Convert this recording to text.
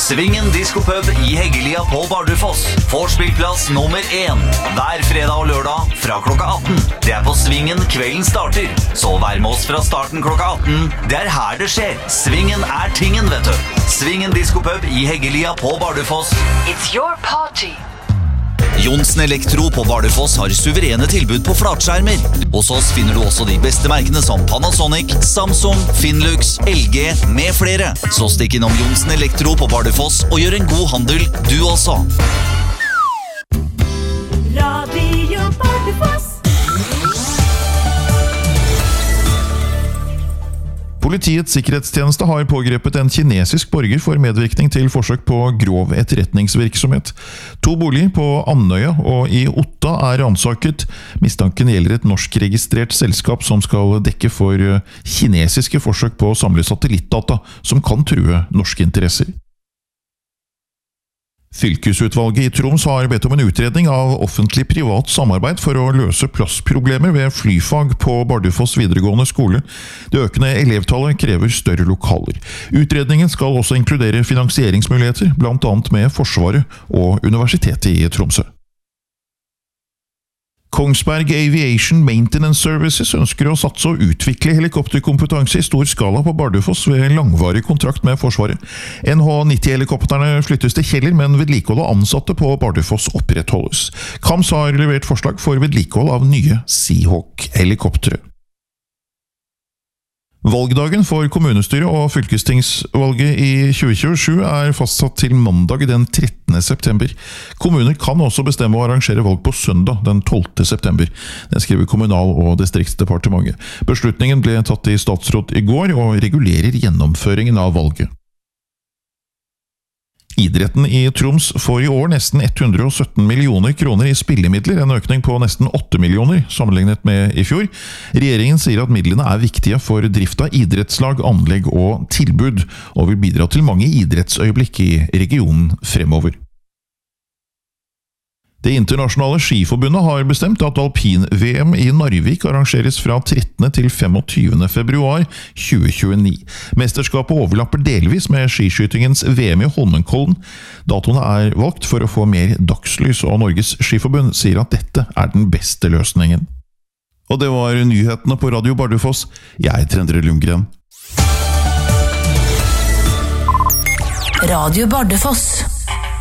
Svingen Diskopub I Heggelia på Bardufoss. Vorspillplass nummer 1. Hver fredag og lørdag fra klokka 18. Det på Svingen kvelden starter. Så vær med oss fra starten klokka 18. Det her det skjer. Svingen tingen, vet du. Svingen Diskopub I Heggelia på Bardufoss. It's your party. Johnsen Elektro på Bardufoss har suverene tilbud på flatskjermer. Hos oss finner du også de beste merkene som Panasonic, Samsung, Finlux, LG med flere. Så stikk innom Johnsen Elektro på Bardufoss og gjør en god handel, du også. Radio Bardufoss. Politiets sikkerhetstjeneste har pågrepet en kinesisk borger for medvirkning til forsøk på grov etterretningsvirksomhet. 2 boliger på Andøya og I Otta ransaket. Mistanken gjelder et norskregistrert selskap som skal dekke for kinesiske forsøk på å samle satellittdata som kan true norske interesser. Fylkesutvalget I Troms har bedt om en utredning av offentlig-privat samarbeid for å løse plassproblemer ved flyfag på Bardufoss videregående skole. Det økende elevtallet krever større lokaler. Utredningen skal også inkludere finansieringsmuligheter, blant annet med Forsvaret og Universitetet I Tromsø. Kongsberg Aviation Maintenance Services ønsker å satse og utvikle helikopterkompetanse I stor skala på Bardufoss ved langvarig kontrakt med Forsvaret. NH90-helikopterne flyttes til Kjeller, men vedlikehold av ansatte på Bardufoss opprettholdes. KAMS har levert forslag for vedlikehold av nye Seahawk-helikoptere. Valgdagen for kommunestyret og fylkestingsvalget I 2027 fastsatt til mandag den 13. september. Kommuner kan også bestemme å arrangere valg på søndag den 12. september. Det skriver Kommunal- og distriktsdepartementet. Beslutningen ble tatt I statsråd I går og regulerer gjennomføringen av valget. Idretten I Troms får I år nesten 117 millioner kroner I spillemidler, en økning på nesten 8 millioner sammenlignet med I fjor. Regjeringen sier at midlene viktige for drift av idrettslag, anlegg og tilbud, og vil bidra til mange idrettsøyeblikk I regionen fremover. Det internasjonale skiforbundet har bestemt at alpin-VM I Narvik arrangeres fra 13. til 25. februar 2029. Mesterskapet overlapper delvis med skiskytingens VM I Holmenkollen. Datoene valgt for å få mer dagslys, og Norges skiforbund sier at dette den beste løsningen. Og det var nyhetene på Radio Bardufoss. Jeg Endre Lundgren. Radio Bardufoss.